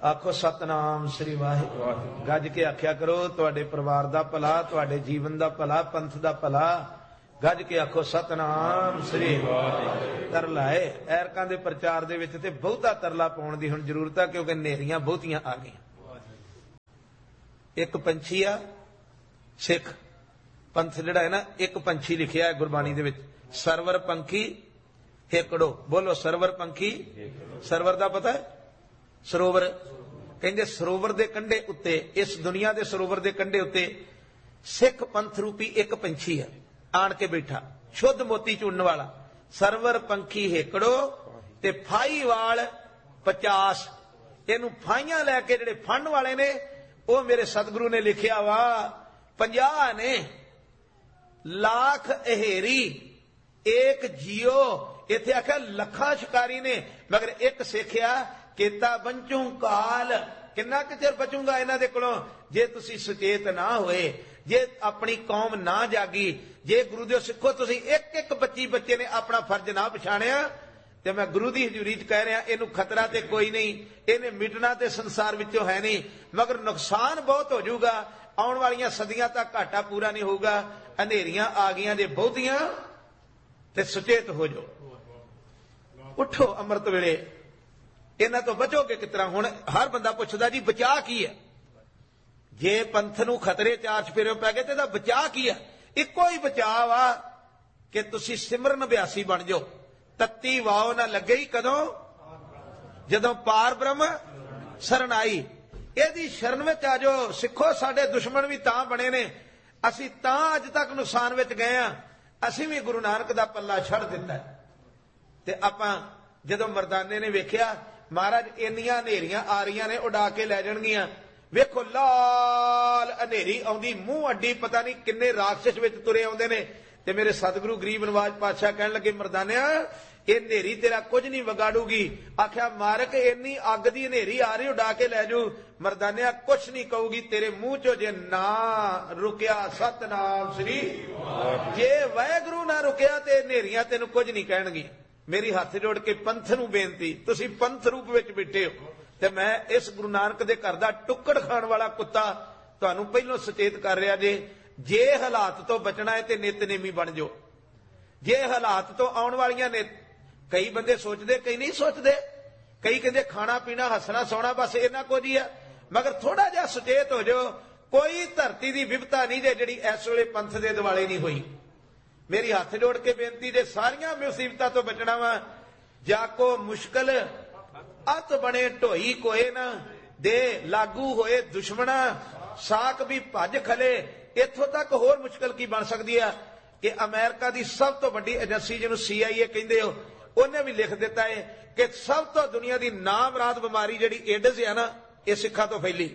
आखो सतनाम श्री वाहिगुरू। गज के आख्या करो तुहाडे परिवार दा भला, तुहाडे जीवन दा भला, पंथ दा भला। गज के आखो सतनाम श्री वाहिगुरू। तरला है ऐरकां दे प्रचार दे विच ते बहुता तरला पाउण दी हुण जरूरत है, क्योंकि नेरियां बहुतियां आ गईयां। एक पंछी आ सिख पंथ जिहड़ा है ना, एक पंछी लिखिया है गुरबाणी दे विच, सरवर पंखी हेकड़ो। बोलो सरवर पंखी। सरवर दा पता है? सरोवर। कहंदे सरोवर दे कंढे उत्ते, इस दुनिया दे सरोवर दे कंढे उत्ते सिख पंथ रूपी एक पंछी है आण के बैठा, शुद्ध मोती चुनन वाला। सरवर पंखी हेकड़ो ते फाई वाल 50। इहनूं फाइयां लैके जिहड़े फड़न वाले ने वो मेरे सतगुरु ने लिखिया वा 50 ने। लाख अहेरी एक जियो। इत्थे आख्या लखां शिकारी ने, मगर एक सिखिया केता बंचू काल। किन्ना क चिर बचूंगा इन्हां दे कोलों जे तुसीं सुचेत ना होए, जे अपनी कौम ना जागी, जे गुरु दे सिखो तुसीं एक एक बच्चे ने अपना फर्ज ना पछाणिया ते मैं गुरु दी हजूरी च कह रहा, इहनूं खतरा ते कोई नहीं, इहने मिटना ते संसार विचों है नहीं, मगर नुकसान बहुत हो जाऊगा। आउण वालियां सदियां तक घाटा पूरा नहीं होगा। अंधेरियां आ गईयां जे बहुतियां ते सुचेत हो जाओ। उठो अमृत वेले, इन्हां तो बचोगे किस तरह? हुण हर बंदा पुछदा जी बचा की है? जे पंथ नूं खतरे चार चफेरे पै गए ते इहदा बचा की है? इक्को ही बचाव आ कि तुसीं सिमरन अभ्यासी बन जाओ। तत्ती वाओ ना लगे ही कदों जदों पार ब्रह्म शरण आई। इहदी शरण विच आ जाओ। सिखो साडे दुश्मन भी तां बने ने, असीं तां अज तक नुकसान विच गए हां, असीं भी गुरु नानक दा पल्ला छड़ दित्ता ते आपां जदों मरदाने ने वेखिया महाराज इन्नियां हनेरियां आ रहीआं ने उड़ा के लै जाणगीआं, वेखो लाल हनेरी आउंदी, मूंह अड्डी, पता नहीं किन्ने राक्षस विच तुरे आउंदे ने। ते मेरे सतगुरु गरीब नवाज पातशाह कहण लगे मरदानिया ये हनेरी तेरा कुछ नहीं विगाड़ूगी। आख्या मारक इन्नी अग दी हनेरी आ रही उड़ा के लै जू। मरदानिया कुछ नहीं कहूगी, तेरे मुंह चो जे ना रुकिया सतनाम श्री, जे वाहिगुरू ना रुकिया ते हनेरियां तेनू कुछ नहीं कहणगी। मेरी हाथ जोड़ के पंथ नूं बेनती, तुसीं पंथ रूप विच बैठे हो ते मैं इस गुरु नानक दे घर दा टुक्कड़ खाण वाला कुत्ता तुहानूं पहिलों सचेत कर रहा जे हालात तो बचना है तो नितनेमी बन जाओ। जे हालात तो आउण वालियां ने, कई बंदे सोचते कई नहीं सोचते, कई कहते खाना पीना हसना सौना बस इन्ना कुछ ही है, मगर थोड़ा जिहा सुचेत हो जाओ। कोई धरती की विपता नहीं जे जिहड़ी इस वेले पंथ दे दिवाले नहीं हुई। मेरी हाथ जोड़ के बेनती जे सारियां मुसीबतां तो बचना वा, जाको मुश्किल अत बने ढोई कोए ना दे, लागू होए दुश्मना साक भी भज खले। इत्थों तक होर मुश्किल की बन सकती है कि अमेरिका की सब तो बड़ी एजेंसी जिन्होंने CIA कहते हो, उन्हें भी लिख दिता है कि सब तो दुनिया की नामराद बीमारी जिहड़ी एड्स है ना, ये सिखा तो फैली।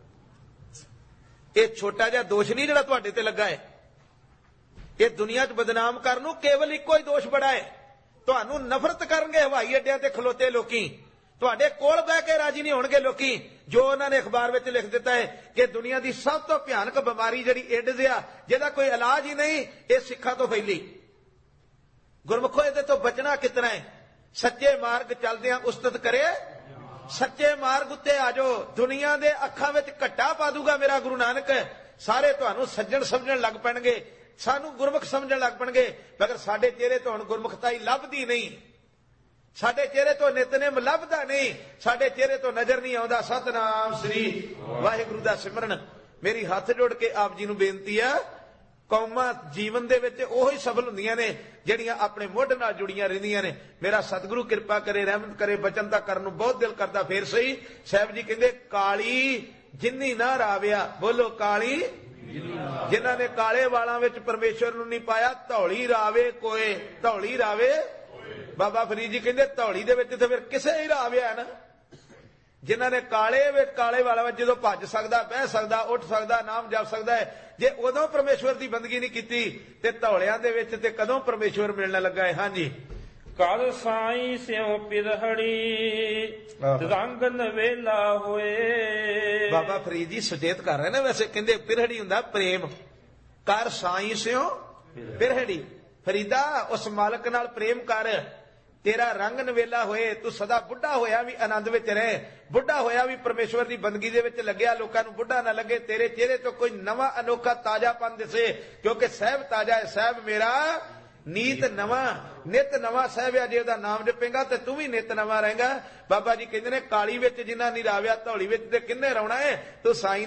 ये छोटा जिहा दोष नहीं जिहड़ा तुहाडे ते लगा है, ये दुनिया च बदनाम करन नूं केवल इक्को ही दोष बड़ा है। तुहानूं नफरत करनगे हवाई अड्डियां ते खलोते लोकी, तुहाडे कोल बह के राजी नहीं होणगे लोकी। जो उन्होंने अखबार में लिख दिता है कि दुनिया की सब तो भयानक बीमारी जिहड़ी एड्स आ, जिहदा कोई इलाज ही नहीं, ये सिखा तो फैली। गुरमुखो इहदे तो बचना कितना है? सच्चे मार्ग चलदिआं उस्तत करे, सच्चे मार्ग उत्ते आ जाओ। दुनिया दे अखां विच घट्टा पा दूगा मेरा गुरु नानक, सारे तुहानूं सज्जण समझण लग पैणगे, सानू गुरमुख समझण लग पैणगे, मगर साडे चेहरे तो हुण गुरमुखता ही लभदी नहीं, साडे चेहरे तो नितनेम लभदा नहीं, साडे चेहरे तो नजर नहीं आउंदा सतनाम श्री वाहिगुरू दा सिमरन। मेरी हाथ जोड़ के आप जी नूं बेनती है, कौमां जीवन दे विच ओही सफल हुंदियां ने जिहड़ियां अपने मुੱਢ नाल जुड़ियां रहिंदियां ने। मेरा सतगुरु कृपा करे, रहमत करे, बचन तां करन नूं बहुत दिल करदा। फेर सही साहिब जी कहंदे काली जिन्नी ना राविया, बोलो काली जिन्हां ने काले वालां विच परमेश्वर नूं नहीं पाया, धौली रावे कोए, धौली रावे। बाबा फरीद जी कहते धौली दे विच ते फिर किसे ही राविया है ना, जिन्हां ने काले वाला जो भज सकदा, बह सकदा, उठ सकदा, नाम जप सकदा है, जे उदों परमेश्वर की बंदगी नहीं कीती ते धौलियां दे विच ते कदों परमेश्वर मिलने लगा है। हाँ जी, कल साई स्यों पिरहड़ी रंगन वेला होए। बाबा फरीद जी सुचेत कर रहे ने, वैसे कहते पिरहड़ी हुंदा प्रेम, कर साई स्यों पिरहड़ी। फरीदा उस मालक नाल प्रेम कर ਤੇਰਾ ਰੰਗ ਨਵੇਲਾ ਹੋਏ, ਤੂੰ ਸਦਾ ਬੁੱਢਾ ਹੋਇਆ ਵੀ ਆਨੰਦ ਵਿੱਚ ਰਹਿ, ਬੁੱਢਾ ਹੋਇਆ ਵੀ ਪਰਮੇਸ਼ਵਰ ਦੀ ਬੰਦਗੀ ਦੇ ਵਿੱਚ ਲੱਗਿਆ, ਲੋਕਾਂ ਨੂੰ ਬੁੱਢਾ ਨਾ ਲੱਗੇ, ਤੇਰੇ ਚਿਹਰੇ ਤੋਂ ਕੋਈ ਨਵਾਂ ਅਨੋਖਾ ਤਾਜ਼ਾਪਨ ਦਿਸੇ, ਕਿਉਂਕਿ ਸਾਹਿਬ ਤਾਜ਼ਾ ਹੈ, ਸਾਹਿਬ ਮੇਰਾ ਨੀਤ ਨਵਾਂ, ਨਿਤ ਨਵਾਂ ਸਾਹਿਬ ਆ। ਜੇ ਉਹਦਾ ਨਾਮ ਜਪੇਗਾ ਤੇ ਤੂੰ ਵੀ ਨਿਤ ਨਵਾਂ ਰਹੇਗਾ। ਬਾਬਾ ਜੀ ਕਹਿੰਦੇ ਨੇ ਕਾਲੀ ਵਿੱਚ ਜਿੰਨਾ ਨਿਰਾਵਿਆ ਧੌਲੀ ਵਿੱਚ ਤੇ ਕਿੰਨੇ ਰੌਣਾ ਹੈ, ਤੂੰ ਸਾਈਂ